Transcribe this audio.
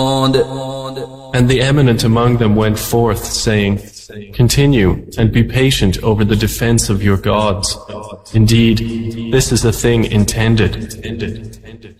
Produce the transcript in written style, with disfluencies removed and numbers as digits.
And the eminent among them went forth, saying, "Continue and be patient over the defense of your gods. Indeed, this is a thing intended."